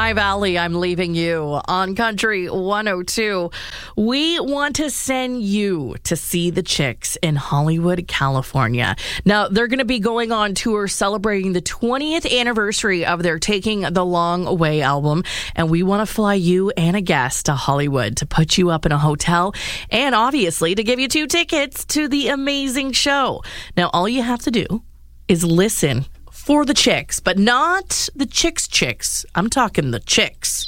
High Valley, I'm leaving you on Country 102. We want to send you to see the Chicks in Hollywood, California. Now, they're going to be going on tour celebrating the 20th anniversary of their Taking the Long Way album. And we want to fly you and a guest to Hollywood to put you up in a hotel and obviously to give you 2 tickets to the amazing show. Now, all you have to do is listen for the Chicks, but not the Chicks. I'm talking the Chicks.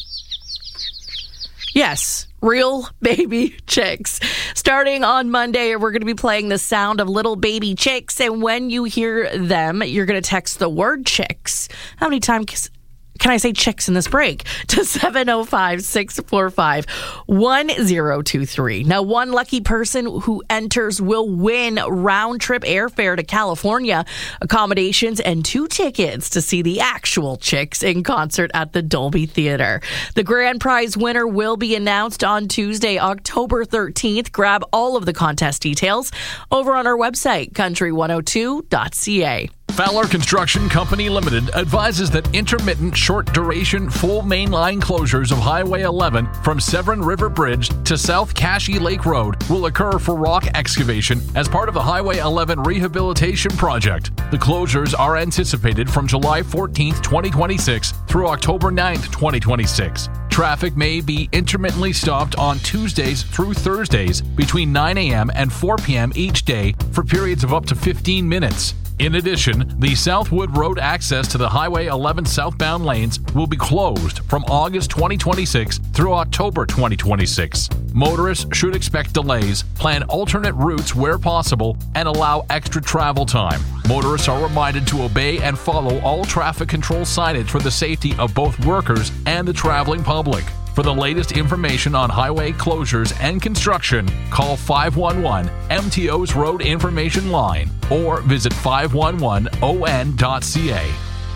Yes, real baby chicks. Starting on Monday, we're going to be playing the sound of little baby chicks, and when you hear them, you're going to text the word chicks. How many times can I say chicks in this break? To 705-645-1023. Now, one lucky person who enters will win round-trip airfare to California, accommodations, and 2 tickets to see the actual Chicks in concert at the Dolby Theater. The grand prize winner will be announced on Tuesday, October 13th. Grab all of the contest details over on our website, country102.ca. Fowler Construction Company Limited advises that intermittent short-duration full mainline closures of Highway 11 from Severn River Bridge to South Cashie Lake Road will occur for rock excavation as part of the Highway 11 rehabilitation project. The closures are anticipated from July 14th, 2026 through October 9th, 2026. Traffic may be intermittently stopped on Tuesdays through Thursdays between 9 a.m. and 4 p.m. each day for periods of up to 15 minutes. In addition, the Southwood Road access to the Highway 11 southbound lanes will be closed from August 2026 through October 2026. Motorists should expect delays, plan alternate routes where possible, and allow extra travel time. Motorists are reminded to obey and follow all traffic control signage for the safety of both workers and the traveling public. For the latest information on highway closures and construction, call 511 MTO's Road Information Line or visit 511on.ca.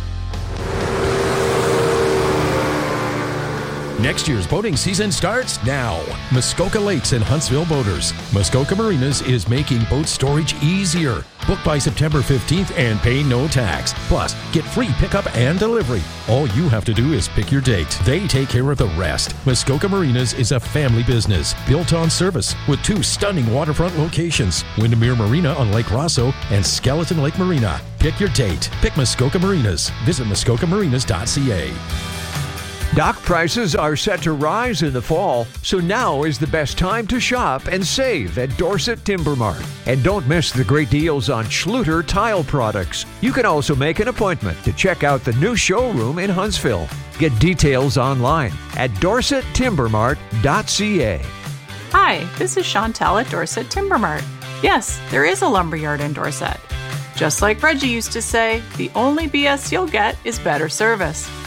Next year's boating season starts now. Muskoka Lakes and Huntsville Boaters. Muskoka Marinas is making boat storage easier. Book by September 15th and pay no tax. Plus, get free pickup and delivery. All you have to do is pick your date. They take care of the rest. Muskoka Marinas is a family business built on service with 2 stunning waterfront locations, Windermere Marina on Lake Rosso and Skeleton Lake Marina. Pick your date. Pick Muskoka Marinas. Visit muskokamarinas.ca. Dock prices are set to rise in the fall, so now is the best time to shop and save at Dorset Timber Mart. And don't miss the great deals on Schluter tile products. You can also make an appointment to check out the new showroom in Huntsville. Get details online at dorsettimbermart.ca. Hi, this is Chantel at Dorset Timber Mart. Yes, there is a lumberyard in Dorset. Just like Reggie used to say, the only BS you'll get is better service.